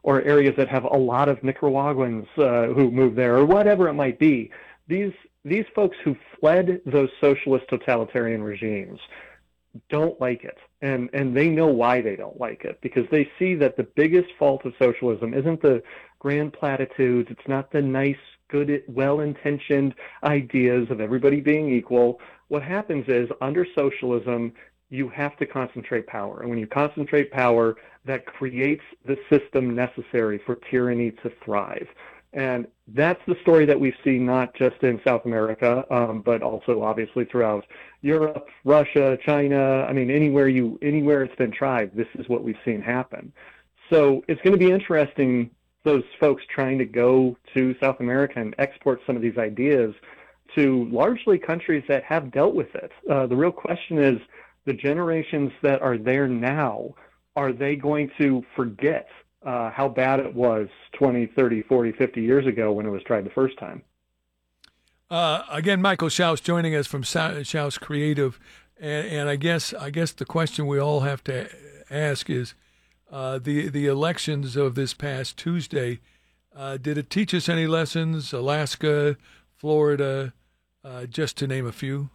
or areas that have a lot of Nicaraguans who move there, or whatever it might be. These folks who fled those socialist totalitarian regimes don't like it. And they know why they don't like it, because they see that the biggest fault of socialism isn't the grand platitudes, it's not the nice, good, well-intentioned ideas of everybody being equal. What happens is, under socialism, you have to concentrate power. And when you concentrate power, that creates the system necessary for tyranny to thrive. And that's the story that we've seen not just in South America, but also obviously throughout Europe, Russia, China. I mean, anywhere it's been tried, this is what we've seen happen. So it's going to be interesting, those folks trying to go to South America and export some of these ideas to largely countries that have dealt with it. The real question is, the generations that are there now, are they going to forget how bad it was 20, 30, 40, 50 years ago when it was tried the first time? Again, Michael Schaus joining us from Schaus Creative, and I guess the question we all have to ask is, the elections of this past Tuesday, did it teach us any lessons? Alaska, Florida, just to name a few.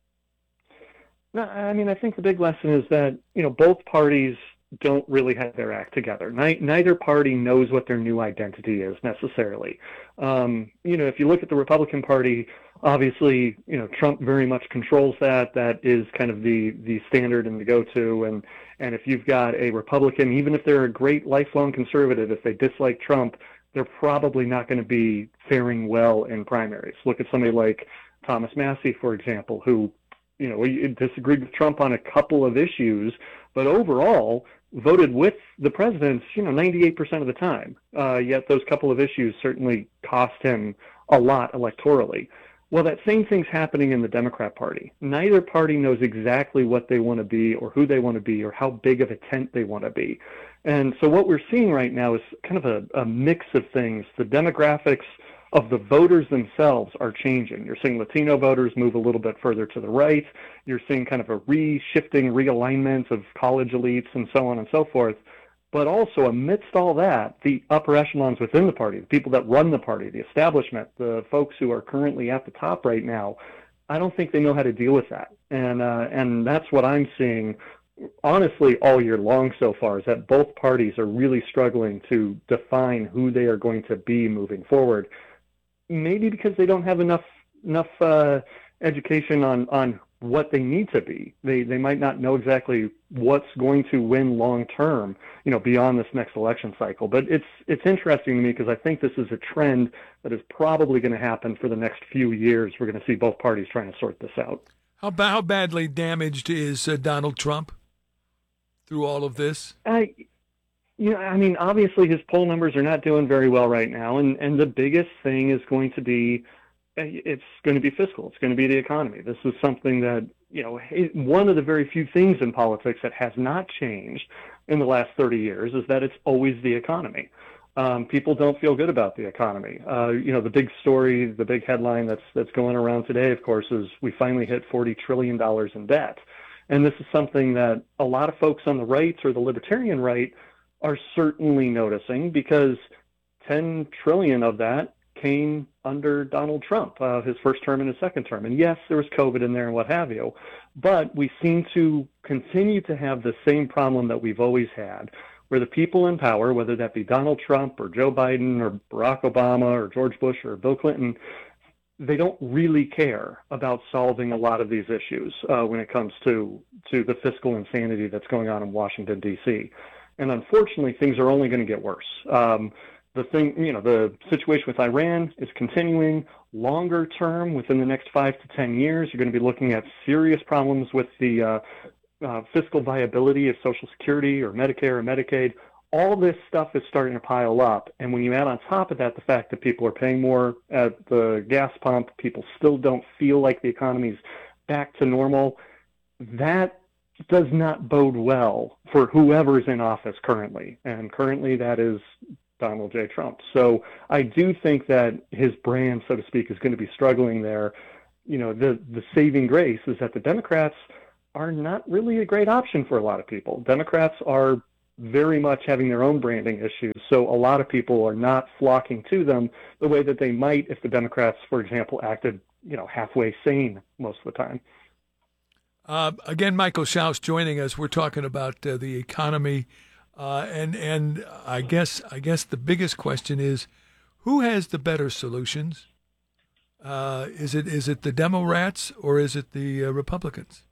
No, I mean, I think the big lesson is that, both parties don't really have their act together. Neither party knows what their new identity is necessarily. If you look at the Republican Party, obviously, Trump very much controls that. That is kind of the standard and the go-to. And if you've got a Republican, even if they're a great lifelong conservative, if they dislike Trump, they're probably not going to be faring well in primaries. Look at somebody like Thomas Massie, for example, who, disagreed with Trump on a couple of issues, but overall voted with the president, 98% of the time. Yet those couple of issues certainly cost him a lot electorally. Well, that same thing's happening in the Democrat Party. Neither party knows exactly what they want to be or who they want to be or how big of a tent they want to be. And so what we're seeing right now is kind of a mix of things. The demographics of the voters themselves are changing. You're seeing Latino voters move a little bit further to the right. You're seeing kind of a reshifting, realignment of college elites and so on and so forth. But also amidst all that, the upper echelons within the party, the people that run the party, the establishment, the folks who are currently at the top right now, I don't think they know how to deal with that. And that's what I'm seeing, honestly, all year long so far, is that both parties are really struggling to define who they are going to be moving forward. Maybe because they don't have enough education on what they need to be. They might not know exactly what's going to win long term, beyond this next election cycle. But it's interesting to me, because I think this is a trend that is probably going to happen for the next few years. We're going to see both parties trying to sort this out. How badly damaged is Donald Trump through all of this? Obviously his poll numbers are not doing very well right now, and the biggest thing is going to be, it's going to be fiscal. It's going to be the economy. This is something that, one of the very few things in politics that has not changed in the last 30 years is that it's always the economy. People don't feel good about the economy. The big story, the big headline that's going around today, of course, is we finally hit $40 trillion in debt. And this is something that a lot of folks on the right, or the libertarian right, are certainly noticing, because 10 trillion of that came under Donald Trump, his first term and his second term. And yes, there was COVID in there and what have you, but we seem to continue to have the same problem that we've always had, where the people in power, whether that be Donald Trump or Joe Biden or Barack Obama or George Bush or Bill Clinton, they don't really care about solving a lot of these issues when it comes to the fiscal insanity that's going on in Washington, D.C. And unfortunately, things are only going to get worse. The situation with Iran is continuing. Longer term, within the next 5 to 10 years, you're going to be looking at serious problems with the fiscal viability of Social Security or Medicare or Medicaid. All this stuff is starting to pile up. And when you add on top of that the fact that people are paying more at the gas pump, people still don't feel like the economy's back to normal, that does not bode well for whoever's in office currently. And currently that is Donald J. Trump. So I do think that his brand, so to speak, is going to be struggling there. The saving grace is that the Democrats are not really a great option for a lot of people. Democrats are very much having their own branding issues. So a lot of people are not flocking to them the way that they might if the Democrats, for example, acted, halfway sane most of the time. Again, Michael Schaus joining us. We're talking about the economy, and I guess the biggest question is, who has the better solutions? Is it the Democrats or is it the Republicans?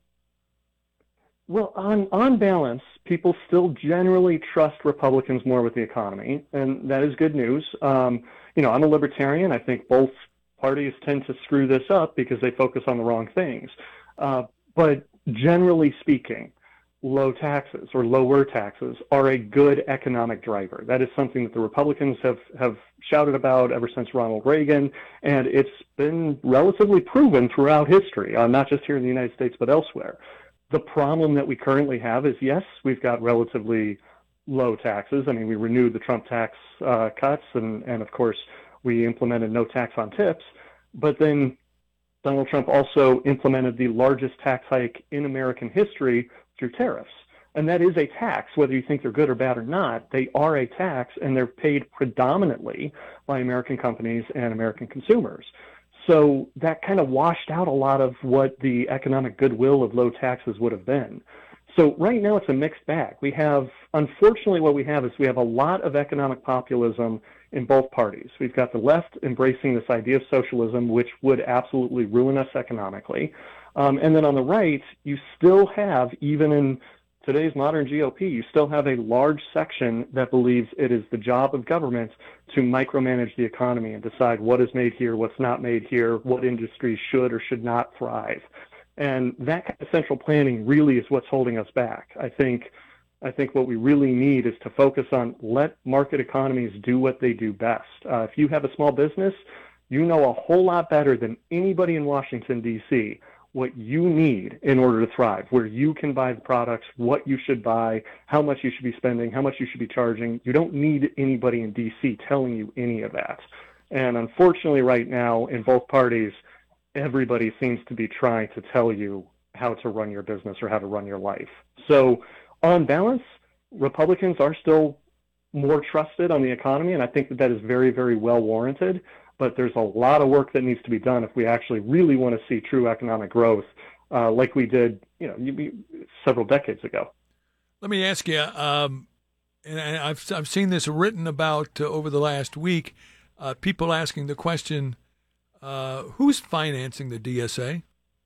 Well, on balance, people still generally trust Republicans more with the economy, and that is good news. I'm a libertarian. I think both parties tend to screw this up because they focus on the wrong things. But generally speaking, low taxes or lower taxes are a good economic driver. That is something that the Republicans have shouted about ever since Ronald Reagan, and it's been relatively proven throughout history, not just here in the United States, but elsewhere. The problem that we currently have is, yes, we've got relatively low taxes. I mean, we renewed the Trump tax cuts, and of course, we implemented no tax on tips, but then Donald Trump also implemented the largest tax hike in American history through tariffs. And that is a tax, whether you think they're good or bad or not. They are a tax, and they're paid predominantly by American companies and American consumers. So that kind of washed out a lot of what the economic goodwill of low taxes would have been. So right now it's a mixed bag. Unfortunately, what we have is we have a lot of economic populism in both parties. We've got the left embracing this idea of socialism, which would absolutely ruin us economically. And then on the right, you still have, even in today's modern GOP, you still have a large section that believes it is the job of government to micromanage the economy and decide what is made here, what's not made here, what industries should or should not thrive. And that kind of central planning really is what's holding us back. I think what we really need is to focus on let market economies do what they do best. If you have a small business, you know a whole lot better than anybody in Washington, D.C., what you need in order to thrive, where you can buy the products, what you should buy, how much you should be spending, how much you should be charging. You don't need anybody in D.C. telling you any of that. And unfortunately, right now, in both parties, everybody seems to be trying to tell you how to run your business or how to run your life. So on balance, Republicans are still more trusted on the economy, and I think that is very, very well warranted. But there's a lot of work that needs to be done if we actually really want to see true economic growth, like we did, several decades ago. Let me ask you, and I've seen this written about over the last week. People asking the question, who's financing the DSA?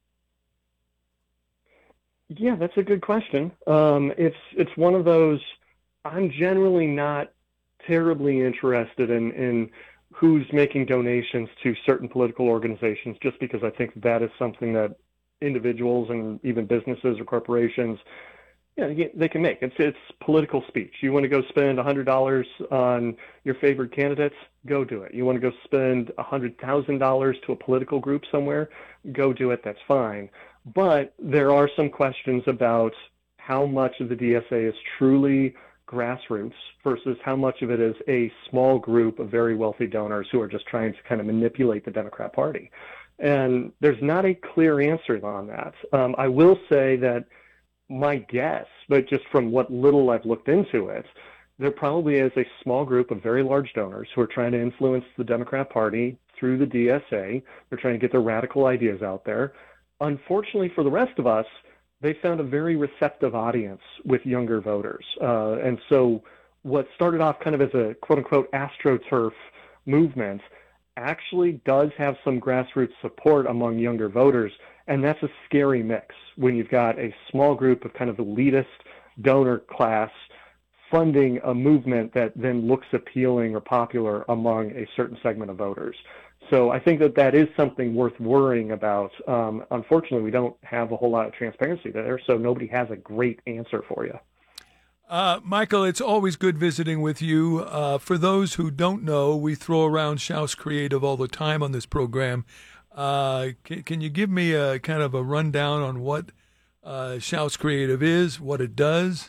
Yeah, that's a good question. It's one of those. I'm generally not terribly interested in who's making donations to certain political organizations, just because I think that is something that individuals and even businesses or corporations, they can make. It's political speech. You want to go spend $100 on your favorite candidates, go do it. You want to go spend $100,000 to a political group somewhere, go do it. That's fine. But there are some questions about how much of the DSA is truly grassroots versus how much of it is a small group of very wealthy donors who are just trying to kind of manipulate the Democrat Party. And there's not a clear answer on that. I will say that my guess, but just from what little I've looked into it, there probably is a small group of very large donors who are trying to influence the Democrat Party through the DSA. They're trying to get their radical ideas out there. Unfortunately for the rest of us, they found a very receptive audience with younger voters. And so what started off kind of as a quote-unquote AstroTurf movement actually does have some grassroots support among younger voters, and that's a scary mix when you've got a small group of kind of elitist donor class funding a movement that then looks appealing or popular among a certain segment of voters. So I think that is something worth worrying about. Unfortunately, we don't have a whole lot of transparency there, so nobody has a great answer for you. Michael, it's always good visiting with you. For those who don't know, we throw around Schaus Creative all the time on this program. Can you give me a kind of a rundown on what Schaus Creative is, what it does?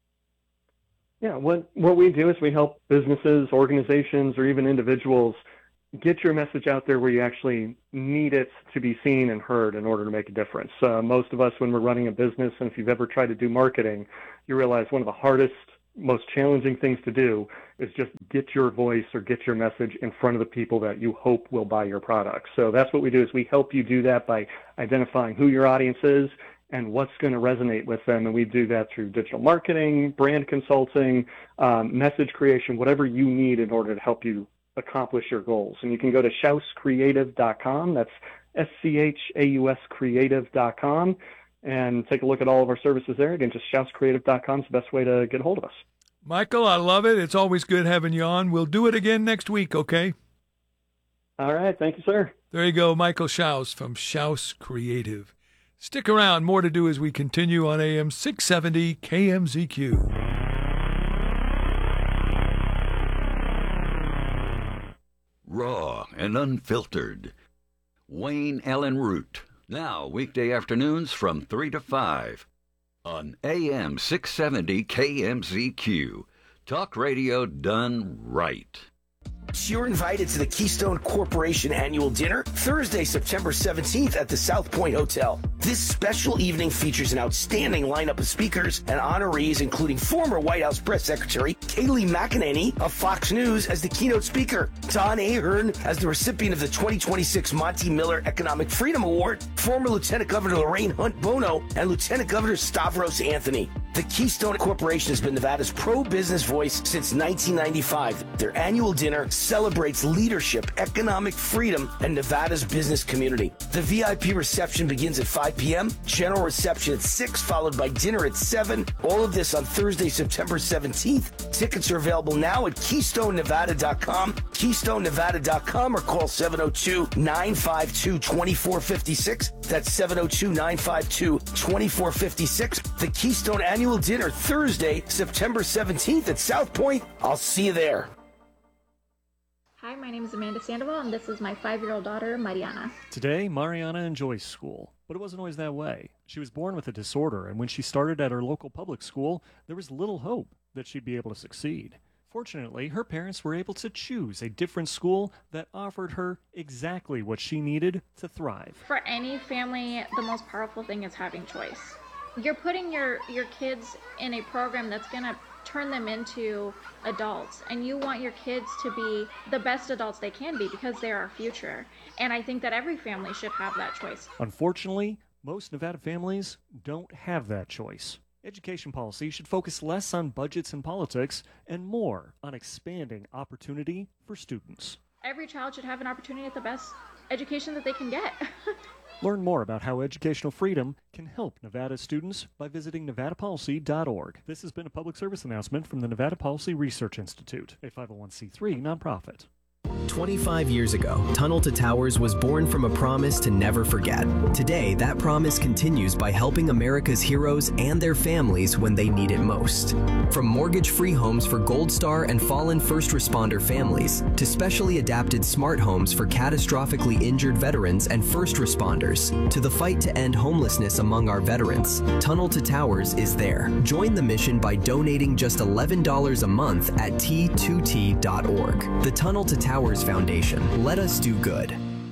Yeah, what we do is we help businesses, organizations, or even individuals get your message out there where you actually need it to be seen and heard in order to make a difference. Most of us, when we're running a business, and if you've ever tried to do marketing, you realize one of the hardest most challenging things to do is just get your voice or get your message in front of the people that you hope will buy your product. So that's what we do, is we help you do that by identifying who your audience is and what's going to resonate with them. And we do that through digital marketing, brand consulting, message creation, whatever you need in order to help you accomplish your goals. And you can go to SchausCreative.com. That's SCHAUS Creative.com, and take a look at all of our services there. Again, just SchausCreative.com is the best way to get a hold of us. Michael, I love it. It's always good having you on. We'll do it again next week, okay? All right. Thank you, sir. There you go, Michael Schaus from Schaus Creative. Stick around. More to do as we continue on AM 670 KMZQ. Raw and unfiltered. Wayne Allen Root. Now, weekday afternoons from 3 to 5 on AM 670 KMZQ. Talk radio done right. You're invited to the Keystone Corporation Annual Dinner Thursday, September 17th at the South Point Hotel. This special evening features an outstanding lineup of speakers and honorees, including former White House Press Secretary Kayleigh McEnany of Fox News as the keynote speaker, Don Ahern as the recipient of the 2026 Monty Miller Economic Freedom Award, former Lieutenant Governor Lorraine Hunt Bono, and Lieutenant Governor Stavros Anthony. The Keystone Corporation has been Nevada's pro-business voice since 1995. Their annual dinner celebrates leadership, economic freedom, and Nevada's business community. The VIP reception begins at 5 p.m., general reception at 6, followed by dinner at 7. All of this on Thursday, September 17th. Tickets are available now at KeystoneNevada.com, KeystoneNevada.com, or call 702-952-2456. That's 702-952-2456. The Keystone Annual Dinner, Thursday, September 17th at South Point. I'll see you there. Hi, my name is Amanda Sandoval, and this is my 5-year-old daughter, Mariana. Today, Mariana enjoys school, but it wasn't always that way. She was born with a disorder, and when she started at her local public school, there was little hope that she'd be able to succeed. Fortunately, her parents were able to choose a different school that offered her exactly what she needed to thrive. For any family, the most powerful thing is having choice. You're putting your kids in a program that's going to turn them into adults, and you want your kids to be the best adults they can be because they're our future. And I think that every family should have that choice. Unfortunately, most Nevada families don't have that choice. Education policy should focus less on budgets and politics and more on expanding opportunity for students. Every child should have an opportunity at the best education that they can get. Learn more about how educational freedom can help Nevada students by visiting nevadapolicy.org. This has been a public service announcement from the Nevada Policy Research Institute, a 501c3 nonprofit. 25 years ago, Tunnel to Towers was born from a promise to never forget. Today, that promise continues by helping America's heroes and their families when they need it most. From mortgage-free homes for Gold Star and fallen first responder families, to specially adapted smart homes for catastrophically injured veterans and first responders, to the fight to end homelessness among our veterans, Tunnel to Towers is there. Join the mission by donating just $11 a month at T2T.org. The Tunnel to Towers Foundation. Let us do good.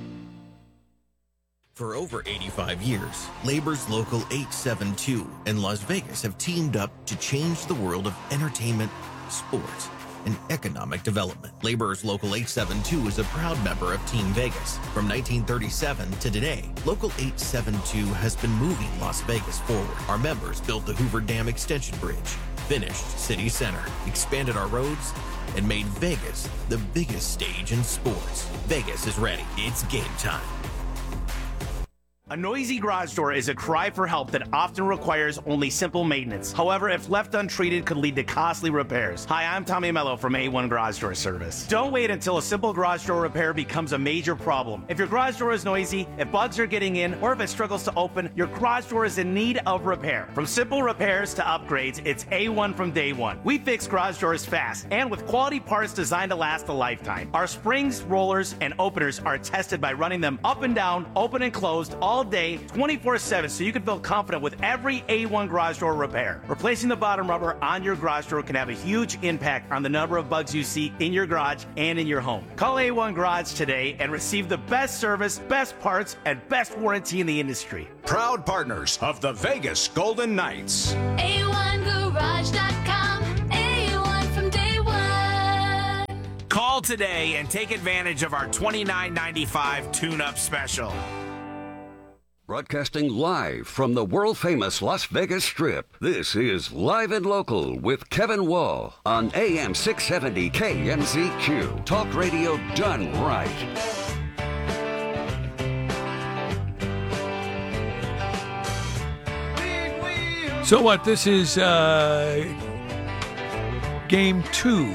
For over 85 years, Labor's Local 872 in Las Vegas have teamed up to change the world of entertainment, sports, and economic development. Labor's Local 872 is a proud member of Team Vegas. From 1937 to today, Local 872 has been moving Las Vegas forward. Our members built the Hoover Dam Extension Bridge, finished City Center, expanded our roads, and made Vegas the biggest stage in sports. Vegas is ready. It's game time. A noisy garage door is a cry for help that often requires only simple maintenance. However, if left untreated, could lead to costly repairs. Hi, I'm Tommy Mello from A1 Garage Door Service. Don't wait until a simple garage door repair becomes a major problem. If your garage door is noisy, if bugs are getting in, or if it struggles to open, your garage door is in need of repair. From simple repairs to upgrades, it's A1 from day one. We fix garage doors fast and with quality parts designed to last a lifetime. Our springs, rollers, and openers are tested by running them up and down, open and closed, all day, 24/7, so you can feel confident with every A1 garage door repair. Replacing the bottom rubber on your garage door can have a huge impact on the number of bugs you see in your garage and in your home. Call A1 Garage today and receive the best service, best parts, and best warranty in the industry. Proud partners of the Vegas Golden Knights. A1Garage.com. Call today and take advantage of our $29.95 tune-up special. Broadcasting live from the world-famous Las Vegas Strip, this is Live and Local with Kevin Wall on AM 670 KMZQ. Talk radio done right. So what? This is Game 2.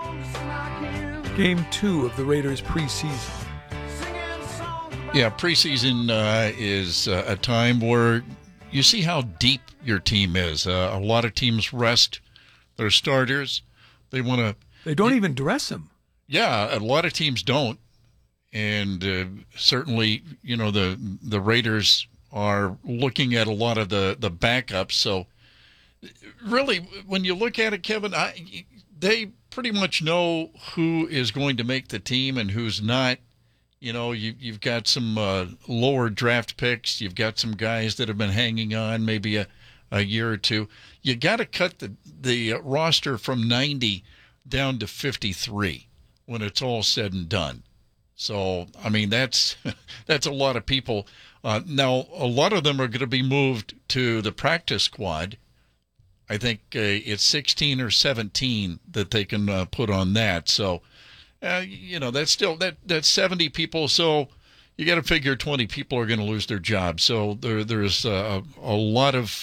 Game 2 of the Raiders preseason. Yeah, preseason is a time where you see how deep your team is. A lot of teams rest their starters. They don't even dress them. Yeah, a lot of teams don't. And certainly, the Raiders are looking at a lot of the backups. So really, when you look at it, Kevin, they pretty much know who is going to make the team and who's not. You've got some lower draft picks. You've got some guys that have been hanging on maybe a year or two. You got to cut the roster from 90 down to 53 when it's all said and done. So, I mean, that's a lot of people. Now, a lot of them are going to be moved to the practice squad. I think it's 16 or 17 that they can put on that. So, that's still that's 70 people. So you got to figure 20 people are going to lose their jobs. So there's a lot of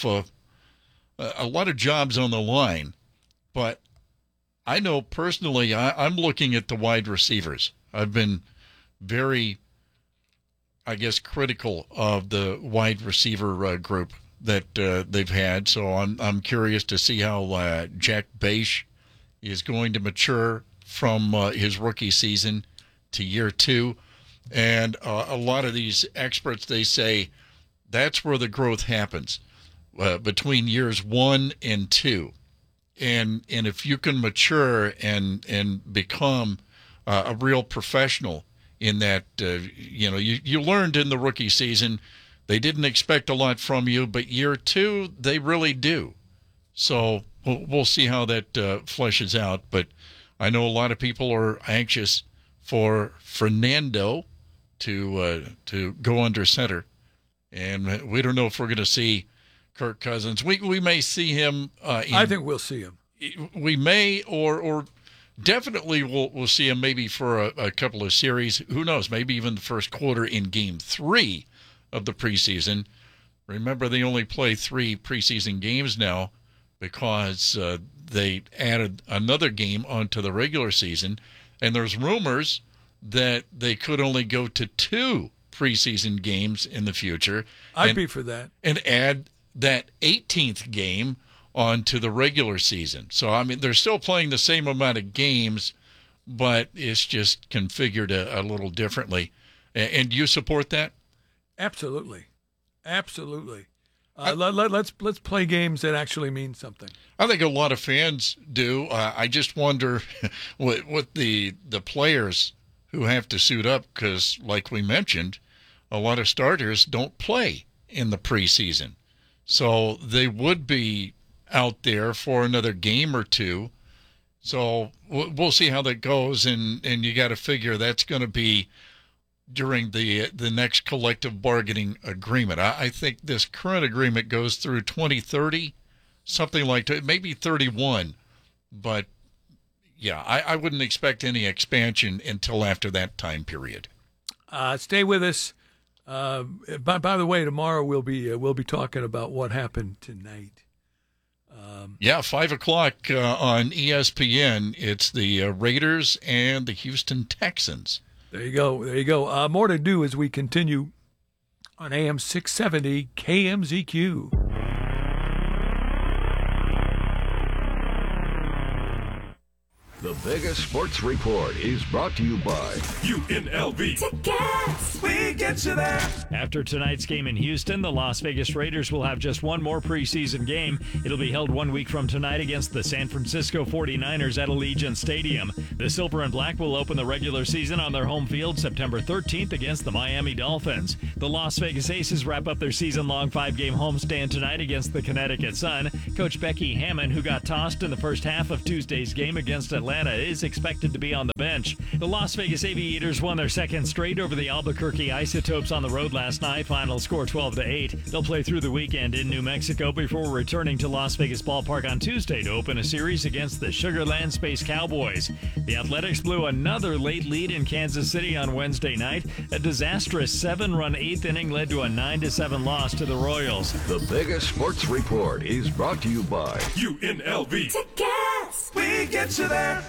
jobs on the line. But I know personally, I'm looking at the wide receivers. I've been very, critical of the wide receiver group that they've had. So I'm curious to see how Jack Bache is going to mature from his rookie season to year 2. And a lot of these experts, they say that's where the growth happens between years 1 and 2. And if you can mature and become a real professional in that, you learned in the rookie season, they didn't expect a lot from you, but year 2, they really do. So we'll see how that fleshes out. But I know a lot of people are anxious for Fernando to go under center, and we don't know if we're going to see Kirk Cousins. We may see him. I think we'll see him. We may, or definitely we'll see him maybe for a couple of series. Who knows? Maybe even the first quarter in Game 3 of the preseason. Remember, they only play 3 preseason games now because they added another game onto the regular season, and there's rumors that they could only go to 2 preseason games in the future. I'd be for that. And add that 18th game onto the regular season. So, I mean, they're still playing the same amount of games, but it's just configured a little differently. And do you support that? Absolutely. Let's play games that actually mean something. I think a lot of fans do. I just wonder what the players who have to suit up, because like we mentioned, a lot of starters don't play in the preseason. So they would be out there for another game or two. So we'll see how that goes, and you got to figure that's going to be during the next collective bargaining agreement. I think this current agreement goes through 2030, something like that, maybe 31. But, yeah, I wouldn't expect any expansion until after that time period. Stay with us. By the way, tomorrow we'll be talking about what happened tonight. 5 o'clock on ESPN. It's the Raiders and the Houston Texans. There you go. More to do as we continue on AM 670 KMZQ. The biggest sports report is brought to you by UNLV. Tickets! We get you there. After tonight's game in Houston, the Las Vegas Raiders will have just one more preseason game. It'll be held 1 week from tonight against the San Francisco 49ers at Allegiant Stadium. The Silver and Black will open the regular season on their home field September 13th against the Miami Dolphins. The Las Vegas Aces wrap up their season-long 5-game homestand tonight against the Connecticut Sun. Coach Becky Hammon, who got tossed in the first half of Tuesday's game against Atlanta, is is expected to be on the bench. The Las Vegas Aviators won their second straight over the Albuquerque Isotopes on the road last night. Final score 12-8. They'll play through the weekend in New Mexico before returning to Las Vegas Ballpark on Tuesday to open a series against the Sugar Land Space Cowboys. The Athletics blew another late lead in Kansas City on Wednesday night. A disastrous 7-run eighth inning led to a 9-7 loss to the Royals. The Vegas Sports Report is brought to you by UNLV. Tickets. We get you there.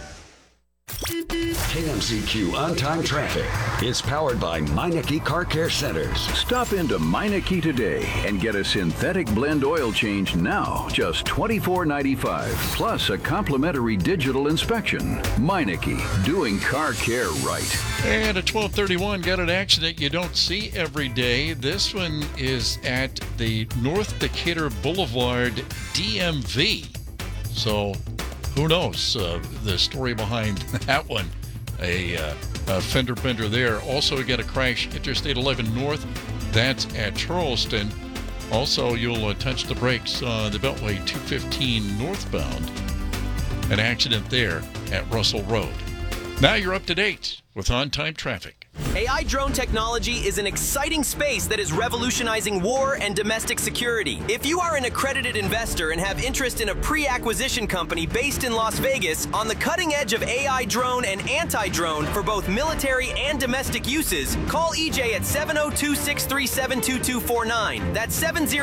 KMZQ On-Time Traffic is powered by Meineke Car Care Centers. Stop into Meineke today and get a synthetic blend oil change now, just $24.95, plus a complimentary digital inspection. Meineke, doing car care right. And at 12:31, got an accident you don't see every day. This one is at the North Decatur Boulevard DMV. So who knows the story behind that one? A fender bender there. Also, we got a crash Interstate 11 North. That's at Charleston. Also, you'll touch the brakes on the Beltway 215 northbound. An accident there at Russell Road. Now you're up to date with on-time traffic. AI drone technology is an exciting space that is revolutionizing war and domestic security. If you are an accredited investor and have interest in a pre-acquisition company based in Las Vegas on the cutting edge of AI drone and anti-drone for both military and domestic uses, call EJ at 702-637-2249. That's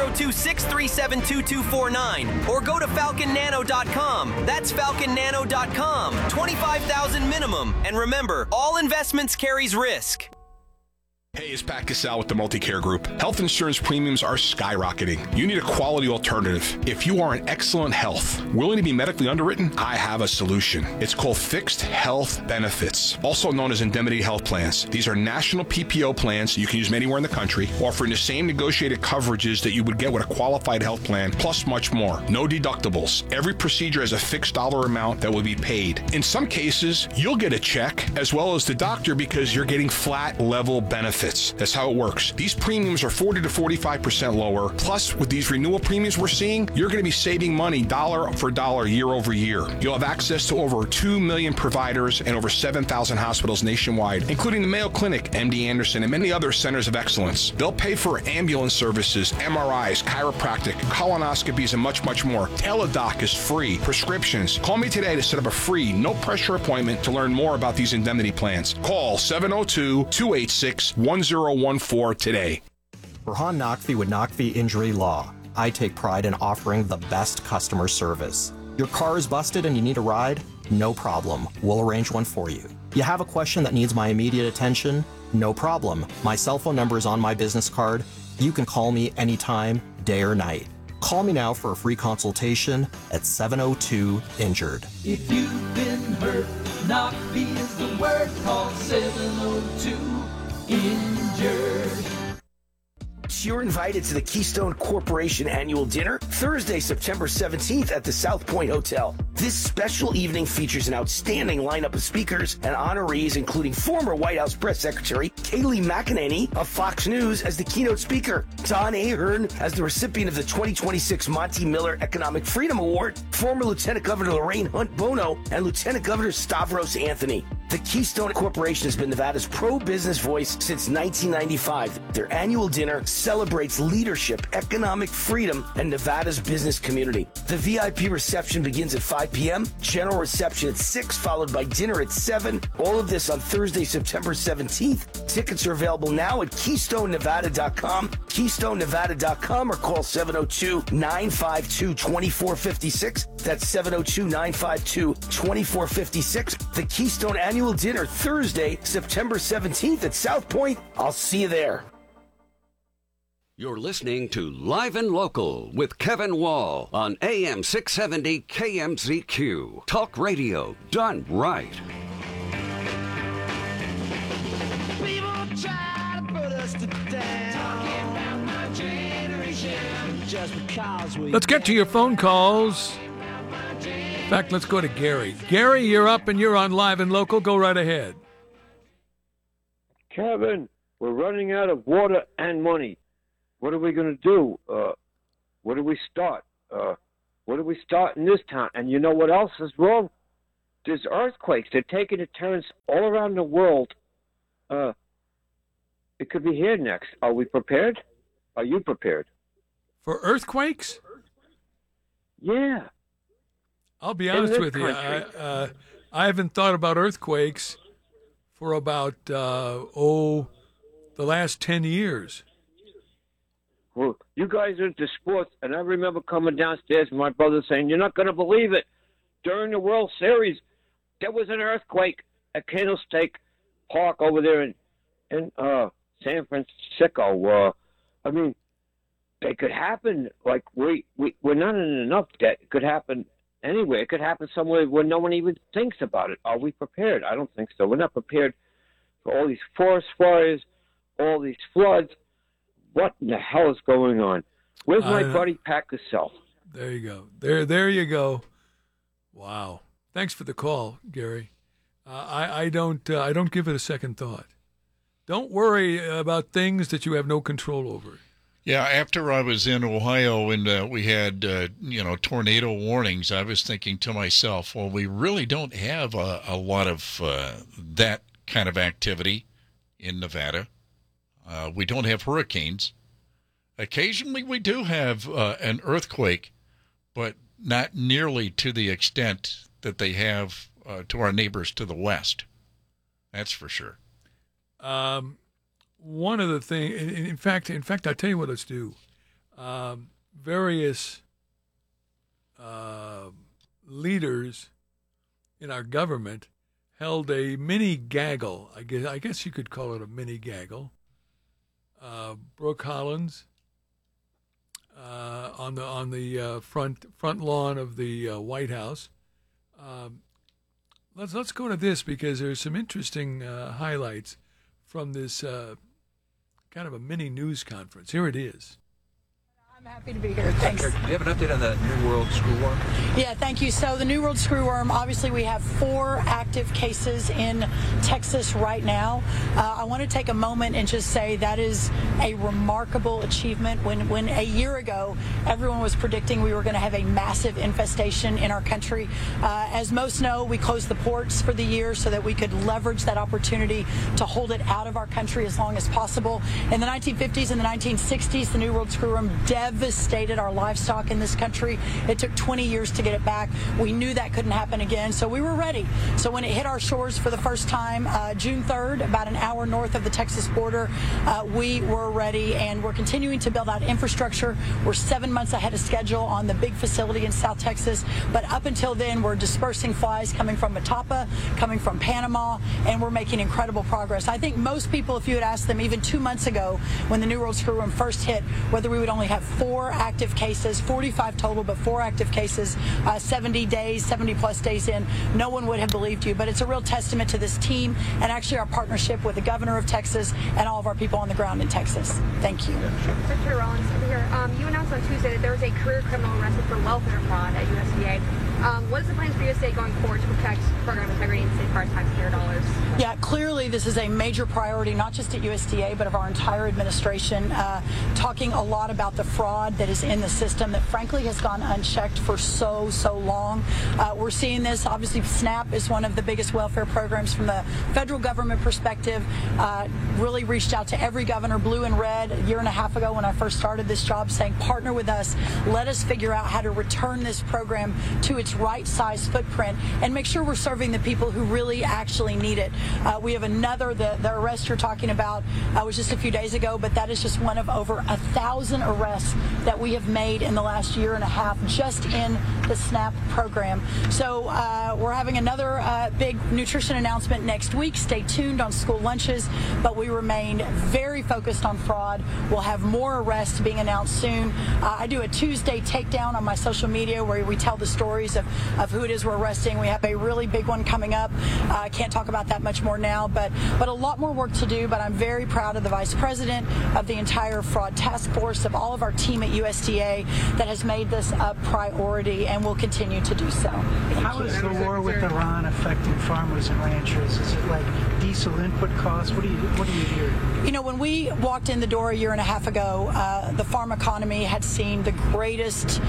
702-637-2249. Or go to falconnano.com. That's falconnano.com. $25,000 minimum. And remember, all investments carries risk. Hey, it's Pat Cassell with the Multicare Group. Health insurance premiums are skyrocketing. You need a quality alternative. If you are in excellent health, willing to be medically underwritten, I have a solution. It's called Fixed Health Benefits, also known as indemnity health plans. These are national PPO plans you can use anywhere in the country, offering the same negotiated coverages that you would get with a qualified health plan, plus much more. No deductibles. Every procedure has a fixed dollar amount that will be paid. In some cases, you'll get a check as well as the doctor because you're getting flat level benefits. That's how it works. These premiums are 40 to 45% lower. Plus, with these renewal premiums we're seeing, you're going to be saving money dollar for dollar year over year. You'll have access to over 2 million providers and over 7,000 hospitals nationwide, including the Mayo Clinic, MD Anderson, and many other centers of excellence. They'll pay for ambulance services, MRIs, chiropractic, colonoscopies, and much, much more. Teladoc is free. Prescriptions. Call me today to set up a free, no-pressure appointment to learn more about these indemnity plans. Call 702-286-1014 today. Burhan Naqvi with Naqvi Injury Law. I take pride in offering the best customer service. Your car is busted and you need a ride? No problem. We'll arrange one for you. You have a question that needs my immediate attention? No problem. My cell phone number is on my business card. You can call me anytime, day or night. Call me now for a free consultation at 702-INJURED. If you've been hurt, Naqvi is the word. Call 702-INJURED. You're invited to the Keystone Corporation Annual Dinner Thursday, September 17th at the South Point Hotel. This special evening features an outstanding lineup of speakers and honorees, including former White House Press Secretary Kayleigh McEnany of Fox News as the keynote speaker, Don Ahern as the recipient of the 2026 Monty Miller Economic Freedom Award, former Lieutenant Governor Lorraine Hunt Bono, and Lieutenant Governor Stavros Anthony. The Keystone Corporation has been Nevada's pro-business voice since 1995. Their annual dinner celebrates leadership, economic freedom, and Nevada's business community. The VIP reception begins at 5 p.m., general reception at 6, followed by dinner at 7. All of this on Thursday, September 17th. Tickets are available now at KeystoneNevada.com, KeystoneNevada.com, or call 702-952-2456. That's 702-952-2456. The Keystone Annual Dinner, Thursday, September 17th at South Point. I'll see you there. You're listening to Live and Local with Kevin Wall on AM 670 KMZQ. Talk radio done right. People try to put us to down. Talking about my generation. Just because we Let's get to your phone calls. In fact, let's go to Gary. Gary, you're up and you're on Live and Local. Go right ahead. Kevin, we're running out of water and money. What are we going to do? Where do we start? Where do we start in this town? And you know what else is wrong? there's earthquakes. They're taking turns all around the world. It could be here next. Are we prepared? Are you prepared? For earthquakes? Yeah. I'll be honest with you. I haven't thought about earthquakes for about, the last 10 years. Well, you guys are into sports, and I remember coming downstairs and my brother saying, "You're not going to believe it. During the World Series, there was an earthquake at Candlestick Park over there in San Francisco." I mean, they could happen. Like we're not in enough debt. It could happen anywhere. It could happen somewhere where no one even thinks about it. Are we prepared? I don't think so. We're not prepared for all these forest fires, all these floods. What in the hell is going on? Where's my buddy Pat Cassell? There you go. There you go. Wow. Thanks for the call, Gary. I don't give it a second thought. Don't worry about things that you have no control over. Yeah, after I was in Ohio and we had tornado warnings, I was thinking to myself, well, we really don't have a lot of that kind of activity in Nevada. We don't have hurricanes. Occasionally we do have an earthquake, but not nearly to the extent that they have to our neighbors to the west. That's for sure. One of the things, in fact, I'll tell you what let's do. Various leaders in our government held a mini gaggle. I guess you could call it a mini gaggle. Brooke Hollins on the front lawn of the White House. Let's go to this because there's some interesting highlights from this kind of a mini news conference. Here it is. I'm happy to be here. Thanks. Do you have an update on the New World Screwworm? Yeah, thank you. So the New World Screwworm, obviously we have 4 active cases in Texas right now. I want to take a moment and just say that is a remarkable achievement. When a year ago, everyone was predicting we were going to have a massive infestation in our country. As most know, we closed the ports for the year so that we could leverage that opportunity to hold it out of our country as long as possible. In the 1950s and the 1960s, the New World Screwworm devastated our livestock in this country. It took 20 years to get it back. We knew that couldn't happen again, so we were ready. So when it hit our shores for the first time, June 3rd, about an hour north of the Texas border, we were ready, and we're continuing to build out infrastructure. We're 7 months ahead of schedule on the big facility in South Texas, but up until then, we're dispersing flies coming from Matapa, coming from Panama, and we're making incredible progress. I think most people, if you had asked them even 2 months ago when the New World Screwworm first hit, whether we would only have 4 active cases, 45 total, but 4 active cases, 70 plus days in, no one would have believed you. But it's a real testament to this team and actually our partnership with the governor of Texas and all of our people on the ground in Texas. Thank you. Secretary Rollins, over here. You announced on Tuesday that there was a career criminal arrested for welfare fraud at USDA. What is the plans for USDA going forward to protect program integrity and safeguard taxpayer dollars? Yeah, clearly this is a major priority, not just at USDA, but of our entire administration, talking a lot about the fraud that is in the system that frankly has gone unchecked for so long. We're seeing this. Obviously, SNAP is one of the biggest welfare programs from the federal government perspective. Really reached out to every governor, blue and red, a year and a half ago when I first started this job, saying, partner with us. Let us figure out how to return this program to its right size footprint and make sure we're serving the people who really actually need it. We have another, the arrest you're talking about was just a few days ago, but that is just one of over 1,000 arrests that we have made in the last year and a half just in the SNAP program. So we're having another big nutrition announcement next week. Stay tuned on school lunches, but we remain very focused on fraud. We'll have more arrests being announced soon. I do a Tuesday takedown on my social media where we tell the stories of who it is we're arresting. We have a really big one coming up. I can't talk about that much more now, but a lot more work to do. But I'm very proud of the Vice President, of the entire fraud task force, of all of our team at USDA that has made this a priority and will continue to do so. How is the war with Iran affecting farmers and ranchers? Is it like diesel input costs? What do you hear? You know, when we walked in the door a year and a half ago, the farm economy had seen the greatest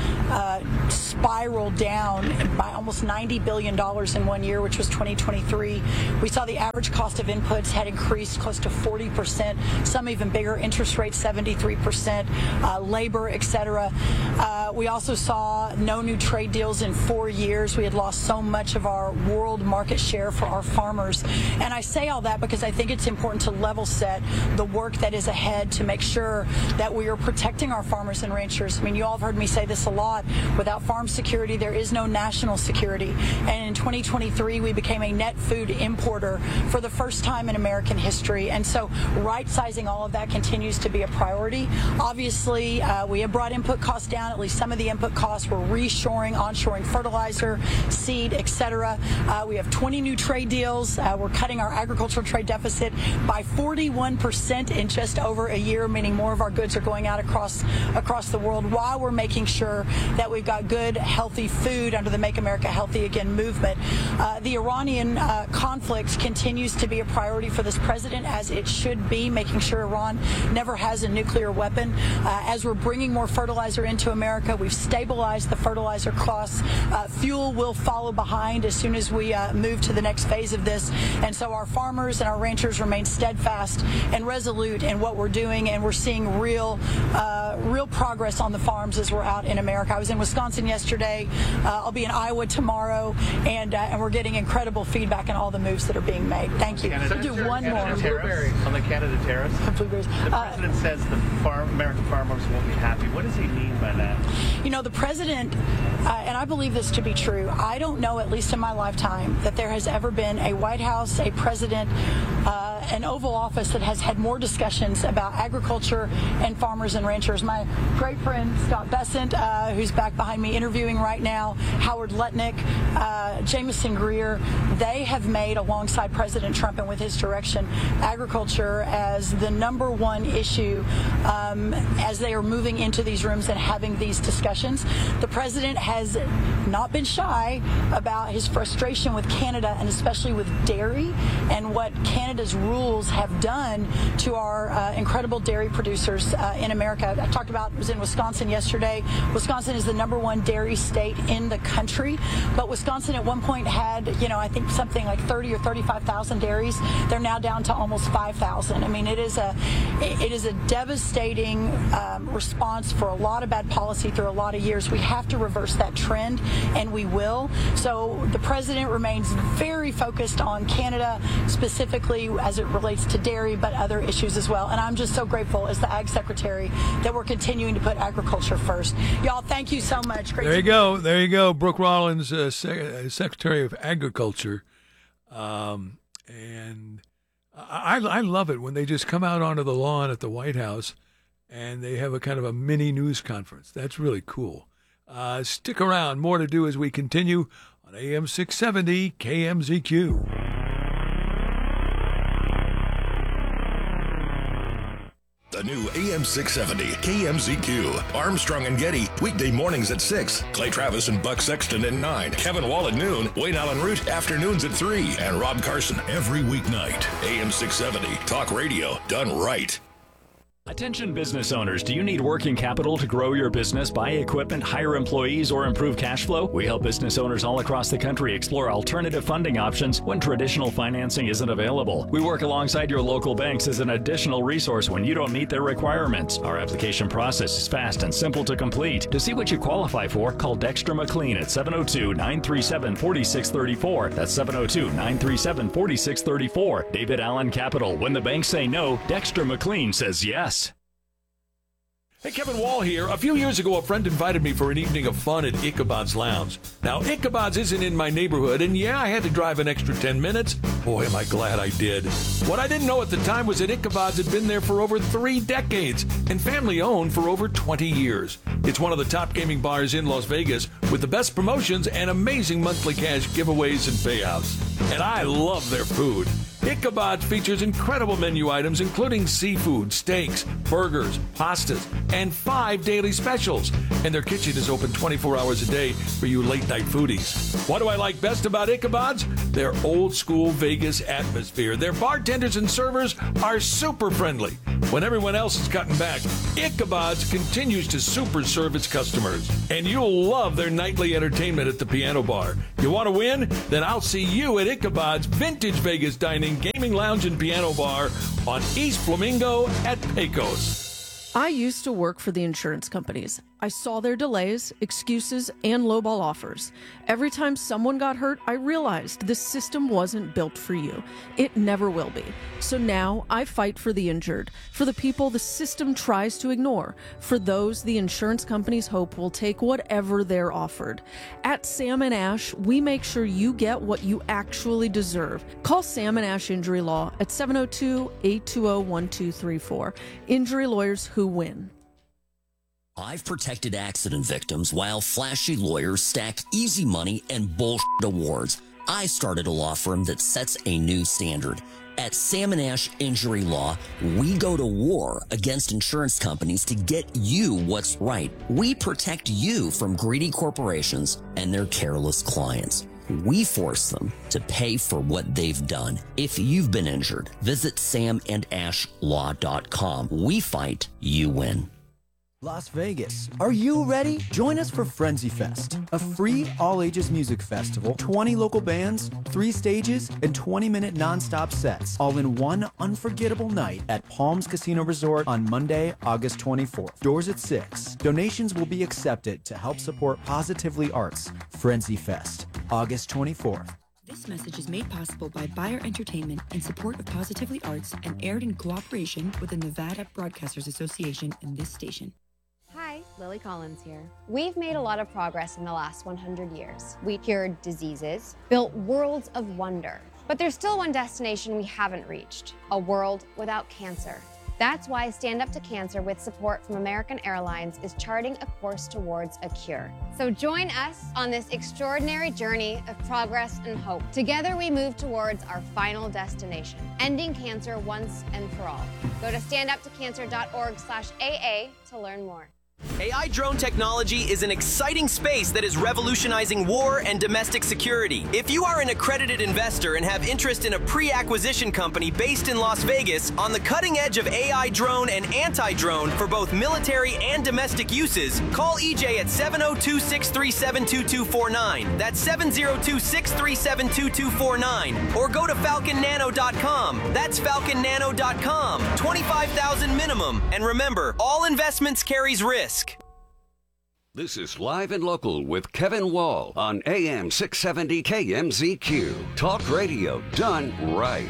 spiral down by almost $90 billion in 1 year, which was 2023. We saw the average cost of inputs had increased close to 40%, some even bigger, interest rates 73%, labor, etc. We also saw no new trade deals in 4 years. We had lost so much of our world market share for our farmers. And I say all that because I think it's important to level set the work that is ahead to make sure that we are protecting our farmers and ranchers. I mean, you all have heard me say this a lot. Without farm security, there is no national security. And in 2023, we became a net food importer for the first time in American history. And so right-sizing all of that continues to be a priority. Obviously, we have brought input costs down. At least some of the input costs were reshoring, onshoring fertilizer, seed, etc. We have 20 new trade deals. We're cutting our agricultural trade deficit by 41% in just over a year, meaning more of our goods are going out across the world, while we're making sure that we've got good, healthy food under the Make America Healthy Again movement. The Iranian conflict continues to be a priority for this president, as it should be, making sure Iran never has a nuclear weapon. As we're bringing more fertilizer into America, we've stabilized the fertilizer costs. Fuel will follow behind as soon as we move to the next phase of this. And so our farmers and our ranchers remain steadfast and resolute in what we're doing, and we're seeing real progress on the farms as we're out in America. I was in Wisconsin yesterday. I'll be in Iowa tomorrow, and we're getting incredible feedback on all the moves that are being made. Thank you. We'll do one more. On the Canada tariffs? Blueberries. The president says the American farmers won't be happy. What does he mean by that? You know, the president, and I believe this to be true, I don't know, at least in my lifetime, that there has ever been a White House, a president, an Oval Office that has had more discussions about agriculture and farmers and ranchers. My great friend Scott Bessent, who's back behind me interviewing right now, Howard Lutnick, Jameson Greer, they have made, alongside President Trump and with his direction, agriculture as the number one issue as they are moving into these rooms and having these discussions. The president has not been shy about his frustration with Canada, and especially with dairy, and what Canada's rules have done to our incredible dairy producers in America. I was in Wisconsin yesterday. Wisconsin is the number one dairy state in the country, but Wisconsin at one point had, I think something like 30 or 35,000 dairies. They're now down to almost 5,000. I mean, it is a devastating response for a lot of bad policy through a lot of years. We have to reverse that trend, and we will. So the president remains very focused on Canada, specifically as it relates to dairy, but other issues as well. And I'm just so grateful as the Ag Secretary that we're continuing to put agriculture first. Y'all, thank you so much. There you go. Brooke Rollins, Secretary of Agriculture. And I love it when they just come out onto the lawn at the White House and they have a kind of a mini news conference. That's really cool. Stick around. More to do as we continue on AM 670 KMZQ. The new AM 670 KMZQ. Armstrong and Getty, weekday mornings at 6. Clay Travis and Buck Sexton at 9. Kevin Wall at noon. Wayne Allen Root, afternoons at 3. And Rob Carson every weeknight. AM 670, talk radio done right. Attention business owners, do you need working capital to grow your business, buy equipment, hire employees, or improve cash flow? We help business owners all across the country explore alternative funding options when traditional financing isn't available. We work alongside your local banks as an additional resource when you don't meet their requirements. Our application process is fast and simple to complete. To see what you qualify for, call Dexter McLean at 702-937-4634. That's 702-937-4634. David Allen Capital. When the banks say no, Dexter McLean says yes. Hey, Kevin Wall here. A few years ago, a friend invited me for an evening of fun at Ichabod's Lounge. Now, Ichabod's isn't in my neighborhood, and yeah, I had to drive an extra 10 minutes. Boy, am I glad I did. What I didn't know at the time was that Ichabod's had been there for over 3 decades and family-owned for over 20 years. It's one of the top gaming bars in Las Vegas with the best promotions and amazing monthly cash giveaways and payouts. And I love their food. Ichabod's features incredible menu items, including seafood, steaks, burgers, pastas, and 5 daily specials. And their kitchen is open 24 hours a day for you late-night foodies. What do I like best about Ichabod's? Their old-school Vegas atmosphere. Their bartenders and servers are super friendly. When everyone else is cutting back, Ichabod's continues to super serve its customers. And you'll love their nightly entertainment at the piano bar. You want to win? Then I'll see you at Ichabod's Vintage Vegas Dining, Gaming Lounge, and Piano Bar on East Flamingo at Pecos. I used to work for the insurance companies. I saw their delays, excuses, and lowball offers. Every time someone got hurt, I realized this system wasn't built for you. It never will be. So now I fight for the injured, for the people the system tries to ignore, for those the insurance companies hope will take whatever they're offered. At Sam & Ash, we make sure you get what you actually deserve. Call Sam & Ash Injury Law at 702-820-1234. Injury lawyers who win. I've protected accident victims while flashy lawyers stack easy money and bullshit awards. I started a law firm that sets a new standard. At Sam & Ash Injury Law, we go to war against insurance companies to get you what's right. We protect you from greedy corporations and their careless clients. We force them to pay for what they've done. If you've been injured, visit samandashlaw.com. We fight, you win. Las Vegas. Are you ready? Join us for Frenzy Fest, a free all-ages music festival, 20 local bands, 3 stages, and 20-minute non-stop sets, all in one unforgettable night at Palms Casino Resort on Monday, August 24th. Doors at 6. Donations will be accepted to help support Positively Arts. Frenzy Fest, August 24th. This message is made possible by Bayer Entertainment in support of Positively Arts and aired in cooperation with the Nevada Broadcasters Association and this station. Hi, Lily Collins here. We've made a lot of progress in the last 100 years. We cured diseases, built worlds of wonder. But there's still one destination we haven't reached, a world without cancer. That's why Stand Up to Cancer, with support from American Airlines, is charting a course towards a cure. So join us on this extraordinary journey of progress and hope. Together we move towards our final destination, ending cancer once and for all. Go to standuptocancer.org/AA to learn more. AI drone technology is an exciting space that is revolutionizing war and domestic security. If you are an accredited investor and have interest in a pre-acquisition company based in Las Vegas on the cutting edge of AI drone and anti-drone for both military and domestic uses, call EJ at 702-637-2249. That's 702-637-2249. Or go to falconnano.com. That's falconnano.com. $25,000 minimum. And remember, all investments carries risk. This is Live and Local with Kevin Wall on AM 670 KMZQ. Talk radio done right.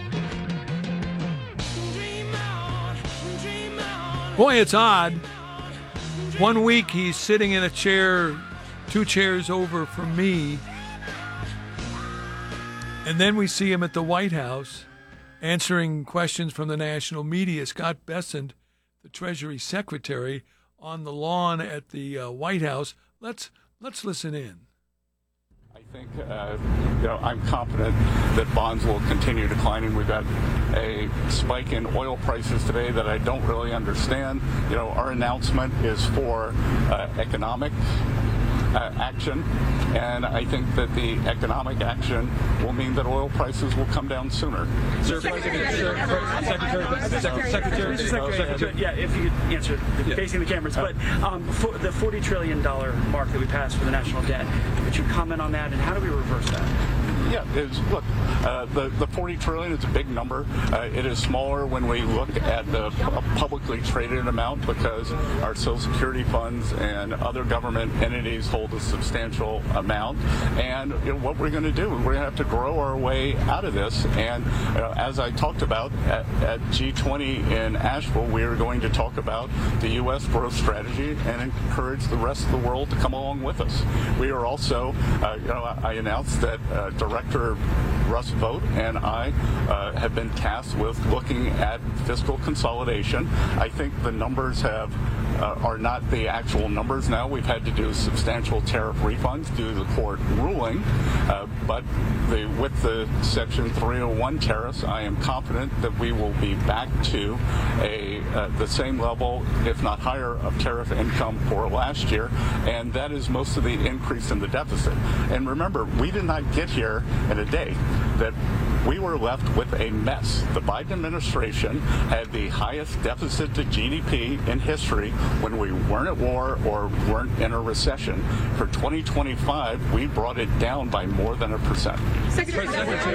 Boy, it's odd. 1 week he's sitting in a chair 2 chairs over from me. And then we see him at the White House answering questions from the national media. Scott Bessent, the Treasury Secretary, on the lawn at the White House. Let's listen in. I think I'm confident that bonds will continue declining. We've got a spike in oil prices today that I don't really understand. Our announcement is for economic action, and I think that the economic action will mean that oil prices will come down sooner. Secretary, yeah, if you could answer, facing the cameras, but for the $40 trillion mark that we passed for the national debt, would you comment on that, and how do we reverse that? Yeah, look, the $40 trillion is a big number. It is smaller when we look at the publicly traded amount because our Social Security funds and other government entities hold a substantial amount. And what we're going to do, we're going to have to grow our way out of this. And as I talked about at G20 in Asheville, we are going to talk about the U.S. growth strategy and encourage the rest of the world to come along with us. We are also, I announced that direct Director Russ Vogt and I have been tasked with looking at fiscal consolidation. I think the numbers are not the actual numbers now. We've had to do substantial tariff refunds due to the court ruling, but with the Section 301 tariffs, I am confident that we will be back to the same level, if not higher, of tariff income for last year, and that is most of the increase in the deficit. And remember, we did not get here in a day. That we were left with a mess. The Biden administration had the highest deficit to GDP in history when we weren't at war or weren't in a recession. For 2025, we brought it down by more than 1%. President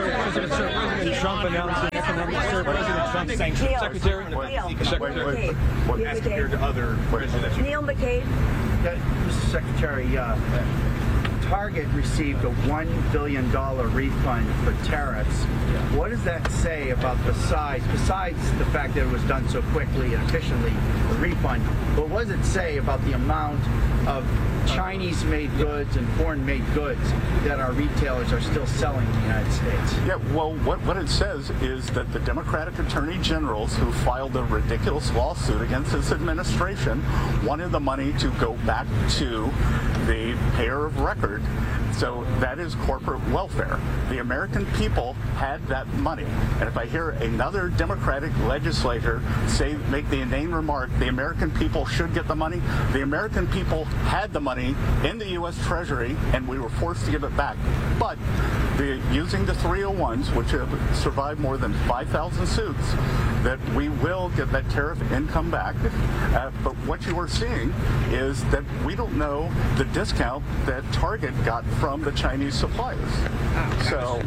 Trump announced economic survey. President Trump sanctioned Secretary. As compared to other presidents. Neil McCabe. Mr. Secretary, Target received a $1 billion refund for tariffs. What does that say about the size, besides the fact that it was done so quickly and efficiently, the refund, but what does it say about the amount of Chinese-made goods and foreign-made goods that our retailers are still selling in the United States? Yeah, well, what it says is that the Democratic attorney generals who filed a ridiculous lawsuit against this administration wanted the money to go back to the payer of record. So that is corporate welfare. The American people had that money. And if I hear another Democratic legislator make the inane remark, the American people should get the money, the American people had the money in the U.S. Treasury, and we were forced to give it back. But using the 301s, which have survived more than 5,000 suits, that we will get that tariff income back. But what you are seeing is that we don't know the discount that Target got from the Chinese suppliers. So,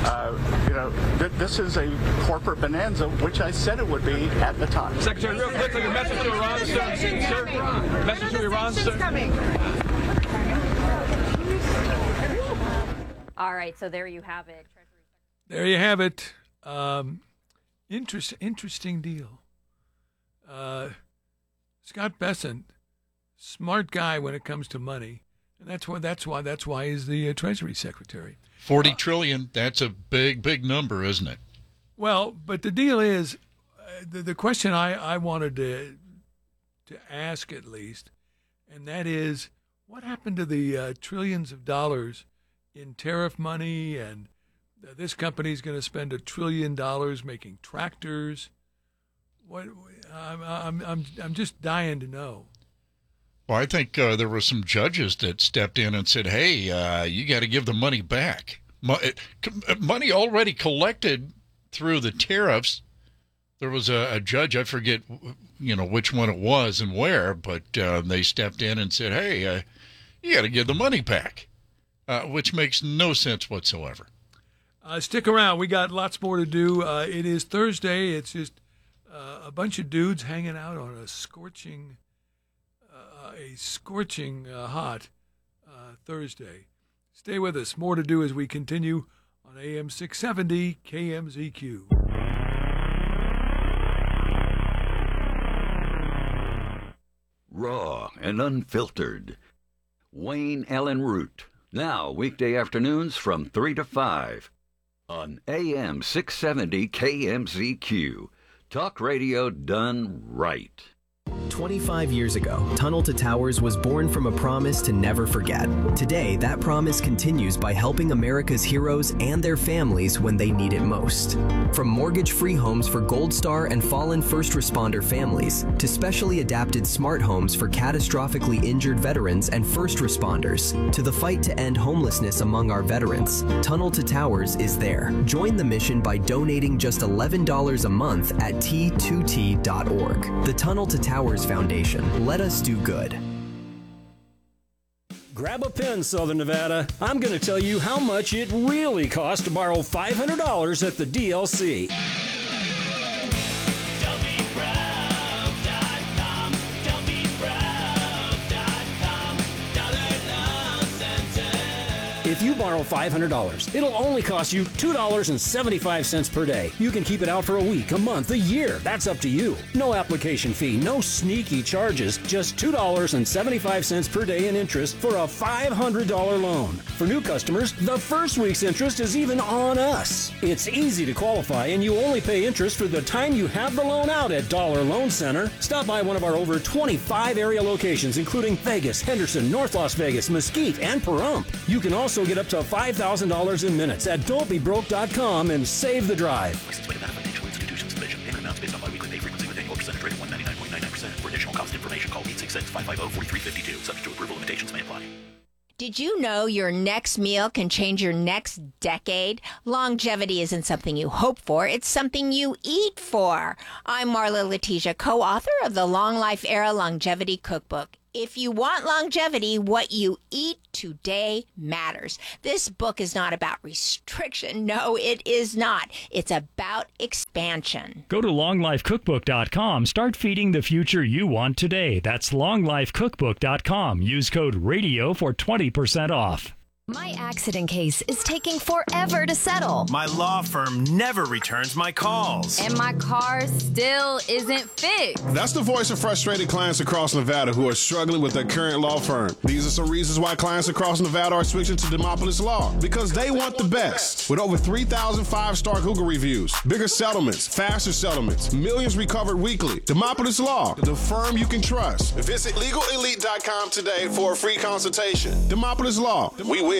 this is a corporate bonanza, which I said it would be at the time. Secretary, real quickly, a message to Iran, sir. Message to Iran, sir. All right, so there you have it. There you have it. Interesting deal. Scott Bessent, smart guy when it comes to money, and that's why he's the Treasury Secretary. $40 trillion. That's a big number, isn't it? Well, but the deal is, the question I wanted to ask at least, and that is, what happened to the trillions of dollars in tariff money? And this company's going to spend $1 trillion making tractors. What? I'm just dying to know. Well, I think there were some judges that stepped in and said, "Hey, you got to give the money back. Money already collected through the tariffs." There was a judge, I forget, which one it was and where, but they stepped in and said, "Hey, you got to give the money back," which makes no sense whatsoever. Stick around. We got lots more to do. It is Thursday. It's just a bunch of dudes hanging out on a scorching hot Thursday. Stay with us. More to do as we continue on AM 670 KMZQ. Raw and unfiltered. Wayne Allen Root. Now, weekday afternoons from 3 to 5 on AM 670 KMZQ. Talk radio done right. 25 years ago, Tunnel to Towers was born from a promise to never forget. Today, that promise continues by helping America's heroes and their families when they need it most. From mortgage-free homes for Gold Star and fallen first responder families, to specially adapted smart homes for catastrophically injured veterans and first responders, to the fight to end homelessness among our veterans, Tunnel to Towers is there. Join the mission by donating just $11 a month at T2T.org. The Tunnel to Towers Foundation. Let us do good. Grab a pen, Southern Nevada. I'm going to tell you how much it really costs to borrow $500 at the DLC. If you borrow $500. It'll only cost you $2.75 per day. You can keep it out for a week, a month, a year. That's up to you. No application fee, no sneaky charges, just $2.75 per day in interest for a $500 loan. For new customers, the first week's interest is even on us. It's easy to qualify, and you only pay interest for the time you have the loan out at Dollar Loan Center. Stop by one of our over 25 area locations, including Vegas, Henderson, North Las Vegas, Mesquite, and Pahrump. You can also get up to $5,000 in minutes at don'tbebroke.com and save the drive. Licensed by Nevada Financial Institutions Division. Payment amounts based on biweekly pay frequency with annual percentage rate of 199.99%. For additional cost information, call 866-550-4352. Subject to approval, limitations may apply. Did you know your next meal can change your next decade? Longevity isn't something you hope for, it's something you eat for. I'm Marla Letitia, co-author of the Long Life Era Longevity Cookbook. If you want longevity, what you eat today matters. This book is not about restriction. No, it is not. It's about expansion. Go to longlifecookbook.com. Start feeding the future you want today. That's longlifecookbook.com. Use code RADIO for 20% off. My accident case is taking forever to settle. My law firm never returns my calls. And my car still isn't fixed. That's the voice of frustrated clients across Nevada who are struggling with their current law firm. These are some reasons why clients across Nevada are switching to Demopolis Law. Because they want the best. With over 3,000 five-star Google reviews, bigger settlements, faster settlements, millions recovered weekly. Demopolis Law, the firm you can trust. Visit LegalElite.com today for a free consultation. Demopolis Law, we win.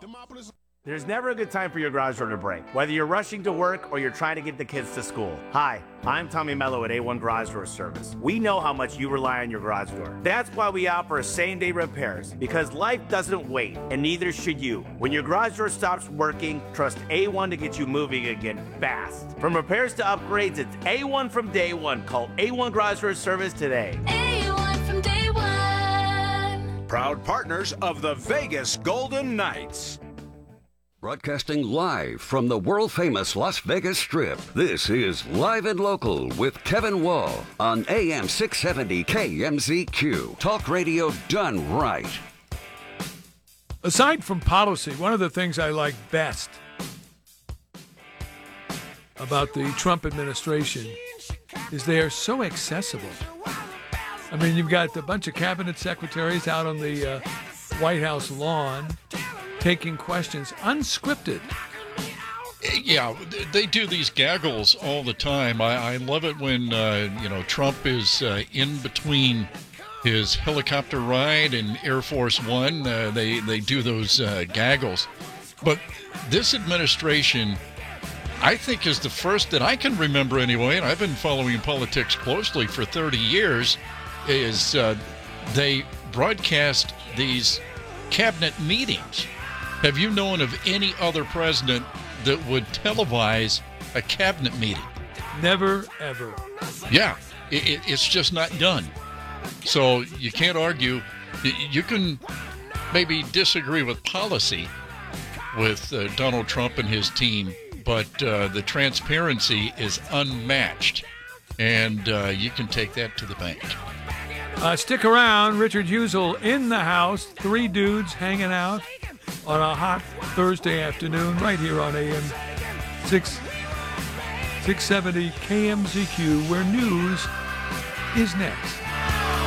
There's never a good time for your garage door to break, whether you're rushing to work or you're trying to get the kids to school. Hi, I'm Tommy Mello at A1 Garage Door Service. We know how much you rely on your garage door. That's why we offer same-day repairs, because life doesn't wait, and neither should you. When your garage door stops working, trust A1 to get you moving again fast. From repairs to upgrades, it's A1 from day one. Call A1 Garage Door Service today. A1 from day one. Proud partners of the Vegas Golden Knights. Broadcasting live from the world-famous Las Vegas Strip, this is Live and Local with Kevin Wall on AM 670 KMZQ. Talk radio done right. Aside from policy, one of the things I like best about the Trump administration is they are so accessible. I mean, you've got a bunch of cabinet secretaries out on the White House lawn taking questions, unscripted. Yeah, they do these gaggles all the time. I love it when, Trump is in between his helicopter ride and Air Force One. They do those gaggles. But this administration, I think, is the first that I can remember anyway, and I've been following politics closely for 30 years, is they broadcast these cabinet meetings. Have you known of any other president that would televise a cabinet meeting? Never, ever. Yeah, it's just not done. So you can't argue. You can maybe disagree with policy with Donald Trump and his team, but the transparency is unmatched, and you can take that to the bank. Stick around. Richard Husel in the house. Three dudes hanging out on a hot Thursday afternoon right here on AM 670 KMZQ, where news is next.